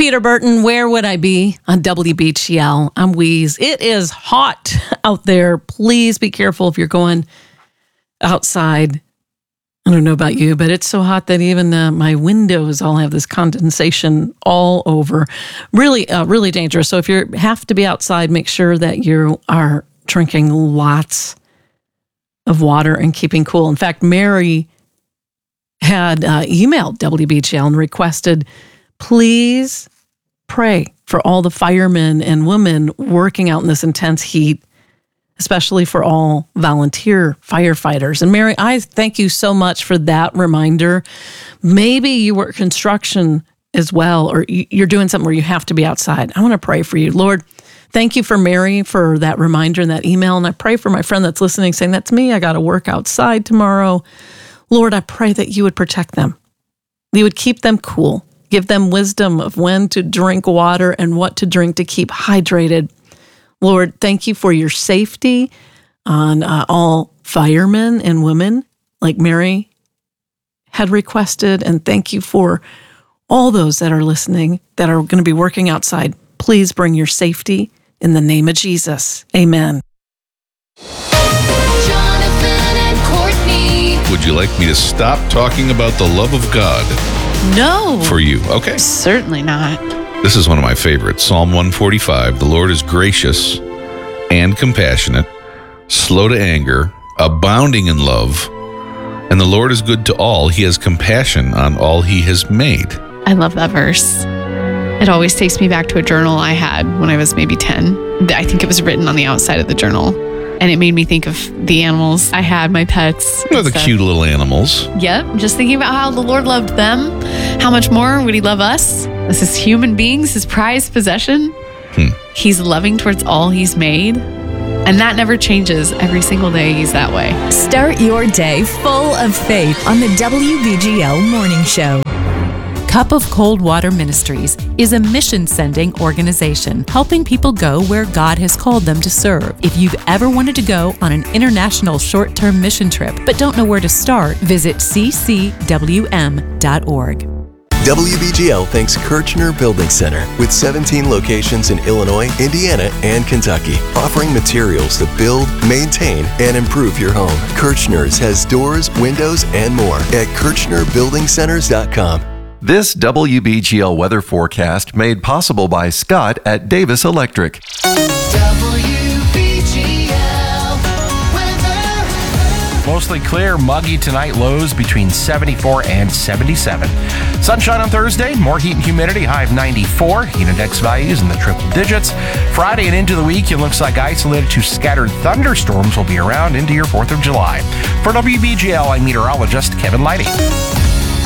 Peter Burton. Where would I be on WBGL? I'm Wheeze. It is hot out there. Please be careful if you're going outside. I don't know about you, but it's so hot that even my windows all have this condensation all over. Really, really dangerous. So if you have to be outside, make sure that you are drinking lots of water and keeping cool. In fact, Mary had emailed WBGL and requested, please pray for all the firemen and women working out in this intense heat, especially for all volunteer firefighters. And Mary, I thank you so much for that reminder. Maybe you work construction as well, or you're doing something where you have to be outside. I want to pray for you. Lord, thank you for Mary for that reminder and that email. And I pray for my friend that's listening saying, that's me. I got to work outside tomorrow. Lord, I pray that you would protect them. You would keep them cool. Give them wisdom of when to drink water and what to drink to keep hydrated. Lord, thank you for your safety on all firemen and women like Mary had requested. And thank you for all those that are listening that are going to be working outside. Please bring your safety in the name of Jesus. Amen. Jonathan and Courtney. Would you like me to stop talking about the love of God? No. For you, okay. Certainly not. This is one of my favorites. Psalm 145. The Lord is gracious and compassionate, slow to anger, abounding in love, and the Lord is good to all. He has compassion on all he has made. I love that verse. It always takes me back to a journal I had when I was maybe 10. I think it was written on the outside of the journal. And it made me think of the animals I had, my pets. You know, the cute little animals. Yep. Just thinking about how the Lord loved them. How much more would he love us as his human beings, his prized possession? He's loving towards all he's made. And that never changes. Every single day he's that way. Start your day full of faith on the WBGL Morning Show. Cup of Cold Water Ministries is a mission-sending organization helping people go where God has called them to serve. If you've ever wanted to go on an international short-term mission trip but don't know where to start, visit ccwm.org. WBGL thanks Kirchner Building Center with 17 locations in Illinois, Indiana, and Kentucky, offering materials to build, maintain, and improve your home. Kirchner's has doors, windows, and more at KirchnerBuildingCenters.com. This WBGL weather forecast made possible by Scott at Davis Electric. Mostly clear, muggy tonight, lows between 74 and 77. Sunshine on Thursday, more heat and humidity, high of 94. Heat index values in the triple digits. Friday and into the week, it looks like isolated to scattered thunderstorms will be around into your 4th of July. For WBGL, I'm meteorologist Kevin Lighty.